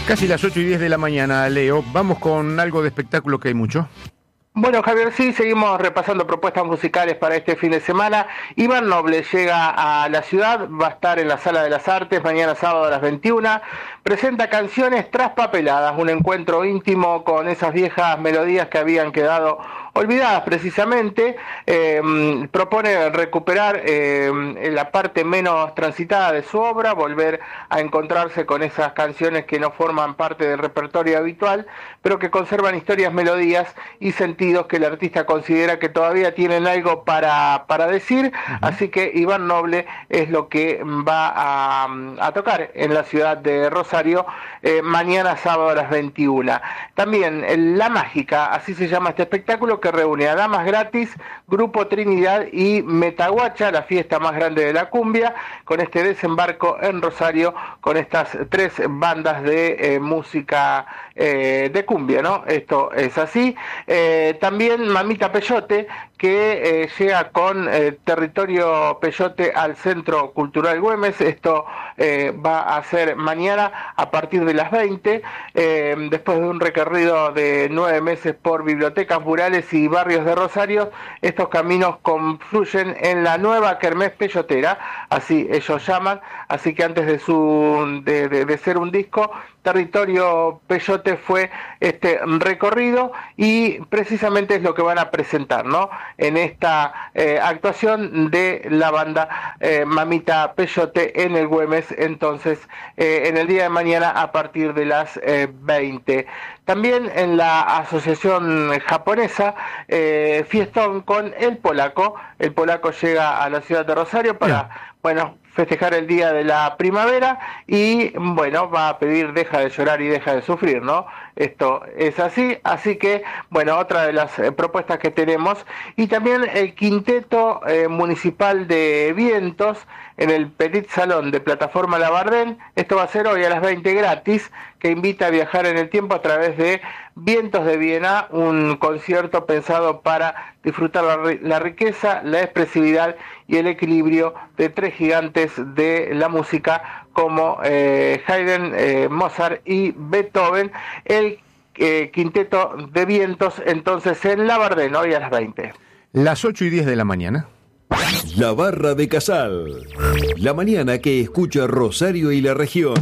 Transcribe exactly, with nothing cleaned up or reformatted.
Casi las ocho y diez de la mañana, Leo. Vamos con algo de espectáculo que hay mucho. Bueno, Javier, sí, seguimos repasando propuestas musicales para este fin de semana. Iván Noble llega a la ciudad, va a estar en la Sala de las Artes mañana sábado a las veintiuna. Presenta canciones traspapeladas, un encuentro íntimo con esas viejas melodías que habían quedado olvidadas precisamente. Eh, propone recuperar eh, la parte menos transitada de su obra, volver a encontrarse con esas canciones que no forman parte del repertorio habitual, pero que conservan historias, melodías y sentidos que el artista considera que todavía tienen algo para, para decir. Uh-huh. Así que Iván Noble es lo que va a, a tocar en la ciudad de Rosario eh, mañana sábado a las veintiuna. También La Mágica, así se llama este espectáculo, que reúne a Damas Gratis, Grupo Trinidad y Metaguacha, la fiesta más grande de la cumbia, con este desembarco en Rosario con estas tres bandas de eh, música eh, de cumbia, ¿no? Esto es así. Eh, también Mamita Peyote, que eh, llega con eh, Territorio Peyote al Centro Cultural Güemes. Esto eh, va a ser mañana a partir de las veinte, eh, después de un recorrido de nueve meses por bibliotecas, murales y barrios de Rosario. Estos caminos confluyen en la nueva kermés peyotera, así ellos llaman. Así que antes de su de, de, de ser un disco, Territorio Peyote fue este recorrido, y precisamente es lo que van a presentar, ¿no? En esta eh, actuación de la banda eh, Mamita Peyote en el Güemes, entonces eh, en el día de mañana a partir de las eh, veinte. También en la Asociación Japonesa, eh, fiestón con El Polaco. El Polaco llega a la ciudad de Rosario para, yeah. bueno, festejar el día de la primavera, y bueno, va a pedir deja de llorar y deja de sufrir, ¿no? Esto es así, así que, bueno, otra de las eh, propuestas que tenemos. Y también el Quinteto eh, Municipal de Vientos en el Petit Salón de Plataforma Labardén. Esto va a ser hoy a las veinte gratis, que invita a viajar en el tiempo a través de Vientos de Viena, un concierto pensado para disfrutar la, la riqueza, la expresividad y el equilibrio de tres gigantes de la música como eh, Haydn, eh, Mozart y Beethoven. El eh, Quinteto de Vientos, entonces, en Labardén, hoy a las veinte. Las ocho y diez de la mañana. La Barra de Casal. La mañana que escucha Rosario y la región.